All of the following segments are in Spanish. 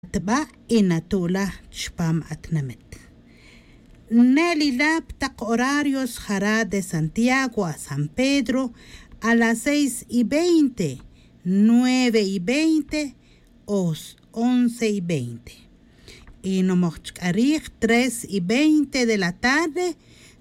تبا inatula chpam atnamet. Nelila ptak horarios hará de Santiago a San Pedro a las 6:20, 9:20 o 11:20. Y no mochkarig 3:20 de la tarde,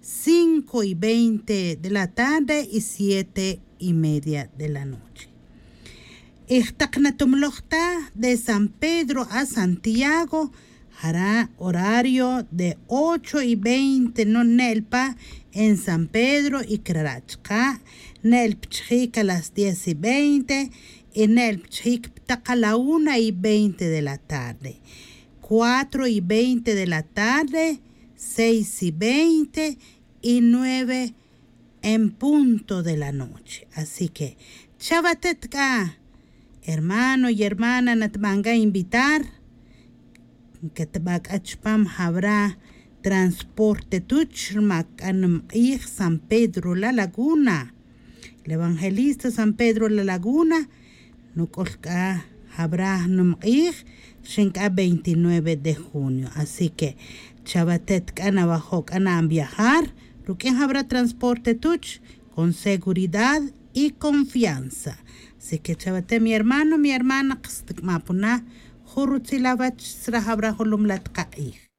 5:20 de la tarde y 7:30 de la noche. Ixtaqnatumloqta de San Pedro a Santiago hará horario de 8:20 no nelpa en San Pedro y Crarachka, nelpchik a las 10:20 y nelpchik a la 1:20 de la tarde, 4:20 de la tarde, 6:20 y 9 en punto de la noche. Así que, chavatetka, hermano y hermana, nos van a invitar que te va a chpam habrá transporte tuchmak anum ir San Pedro la Laguna. El evangelista San Pedro la Laguna no colca habrá num ir shinka 29 de junio. Así que chavatet kana bajo kana viajar, lo que habrá transporte tuch con seguridad y confianza. Así que chavate mi hermano, mi hermana, qstik mapuna, jurutsi lavach srahabra holum latqa'i.